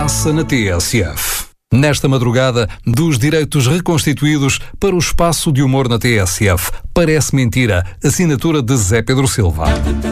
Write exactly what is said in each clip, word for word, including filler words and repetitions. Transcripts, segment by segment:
passa na T S F. Nesta madrugada, dos direitos reconstituídos para o espaço de humor na T S F. Parece mentira. Assinatura de Zé Pedro Silva.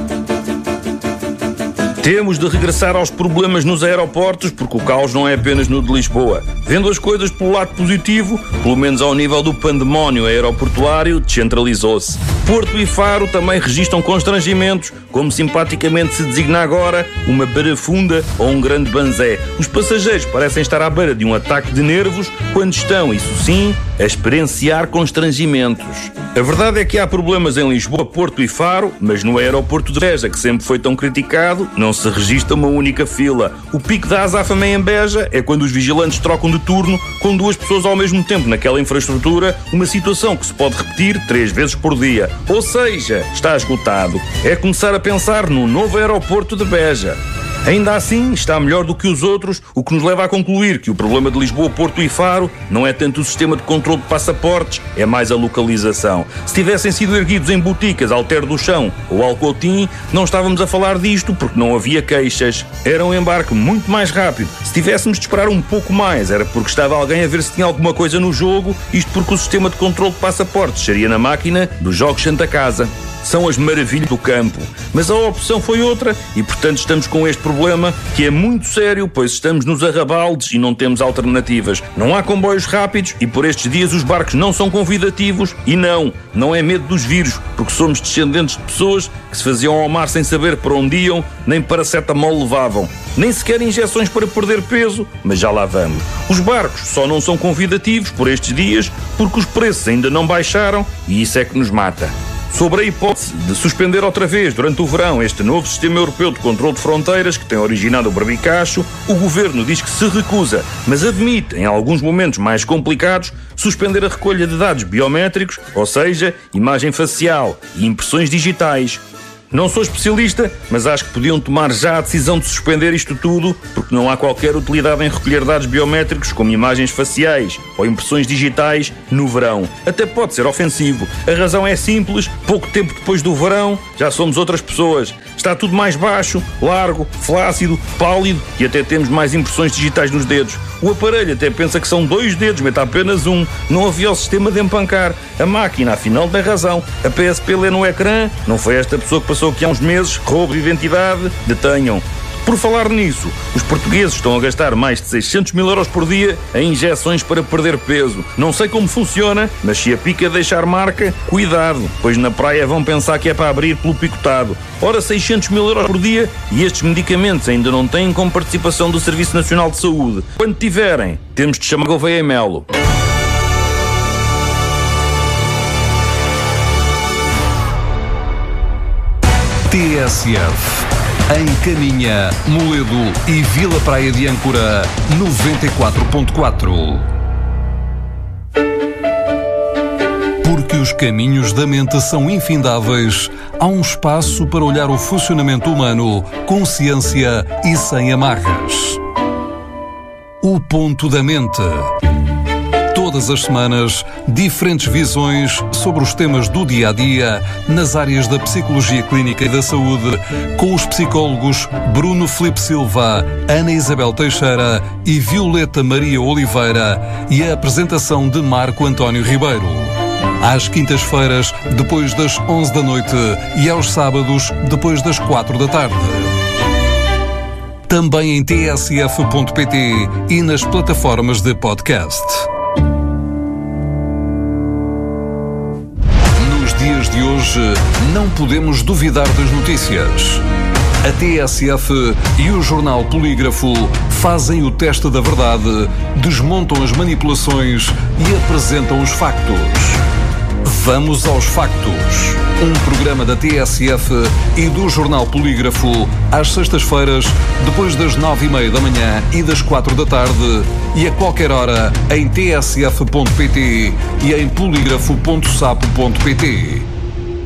Temos de regressar aos problemas nos aeroportos, porque o caos não é apenas no de Lisboa. Vendo as coisas pelo lado positivo, pelo menos ao nível do pandemónio aeroportuário, descentralizou-se. Porto e Faro também registram constrangimentos, como simpaticamente se designa agora uma barafunda ou um grande banzé. Os passageiros parecem estar à beira de um ataque de nervos quando estão, isso sim, a experienciar constrangimentos. A verdade é que há problemas em Lisboa, Porto e Faro, mas no aeroporto de Beja, que sempre foi tão criticado, não se registra uma única fila. O pico da azáfama em Beja é quando os vigilantes trocam de turno com duas pessoas ao mesmo tempo naquela infraestrutura, uma situação que se pode repetir três vezes por dia. Ou seja, está esgotado. É começar a pensar num novo aeroporto de Beja. Ainda assim, está melhor do que os outros, o que nos leva a concluir que o problema de Lisboa, Porto e Faro não é tanto o sistema de controle de passaportes, é mais a localização. Se tivessem sido erguidos em boticas Alter do Chão ou Alcotim, não estávamos a falar disto porque não havia queixas. Era um embarque muito mais rápido. Se tivéssemos de esperar um pouco mais, era porque estava alguém a ver se tinha alguma coisa no jogo, isto porque o sistema de controle de passaportes estaria na máquina dos Jogos Santa Casa. São as maravilhas do campo. Mas a opção foi outra e, portanto, estamos com este problema que é muito sério, pois estamos nos arrabaldes e não temos alternativas. Não há comboios rápidos e por estes dias os barcos não são convidativos e não, não é medo dos vírus, porque somos descendentes de pessoas que se faziam ao mar sem saber para onde iam, nem paracetamol levavam. Nem sequer injeções para perder peso, mas já lá vamos. Os barcos só não são convidativos por estes dias porque os preços ainda não baixaram e isso é que nos mata. Sobre a hipótese de suspender outra vez, durante o verão, este novo sistema europeu de controle de fronteiras que tem originado o barbicacho, o governo diz que se recusa, mas admite, em alguns momentos mais complicados, suspender a recolha de dados biométricos, ou seja, imagem facial e impressões digitais. Não sou especialista, mas acho que podiam tomar já a decisão de suspender isto tudo, porque não há qualquer utilidade em recolher dados biométricos como imagens faciais ou impressões digitais no verão. Até pode ser ofensivo. A razão é simples, pouco tempo depois do verão já somos outras pessoas. Está tudo mais baixo, largo, flácido, pálido e até temos mais impressões digitais nos dedos. O aparelho até pensa que são dois dedos, mete apenas um. Não havia o sistema de empancar. A máquina, afinal, tem razão. A P S P lê no ecrã. Não foi esta pessoa que passou aqui há uns meses. Roubo de identidade. Detenham. Por falar nisso, os portugueses estão a gastar mais de seiscentos mil euros por dia em injeções para perder peso. Não sei como funciona, mas se a pica deixar marca, cuidado, pois na praia vão pensar que é para abrir pelo picotado. Ora, seiscentos mil euros por dia e estes medicamentos ainda não têm como participação do Serviço Nacional de Saúde. Quando tiverem, temos de chamar Gouveia e Melo. T S F. Em Caminha, Moledo e Vila Praia de Âncora, noventa e quatro ponto quatro. Porque os caminhos da mente são infindáveis, há um espaço para olhar o funcionamento humano com ciência e sem amarras. O Ponto da Mente. Todas as semanas, diferentes visões sobre os temas do dia-a-dia nas áreas da psicologia clínica e da saúde, com os psicólogos Bruno Filipe Silva, Ana Isabel Teixeira e Violeta Maria Oliveira e a apresentação de Marco António Ribeiro. Às quintas-feiras, depois das onze da noite e aos sábados, depois das quatro da tarde. Também em t s f ponto p t e nas plataformas de podcast. Dias de hoje, não podemos duvidar das notícias. A T S F e o jornal Polígrafo fazem o teste da verdade, desmontam as manipulações e apresentam os factos. Vamos aos factos. Um programa da T S F e do jornal Polígrafo às sextas-feiras, depois das nove e meia da manhã e das quatro da tarde e a qualquer hora em t s f ponto p t e em polígrafo ponto sapo ponto p t.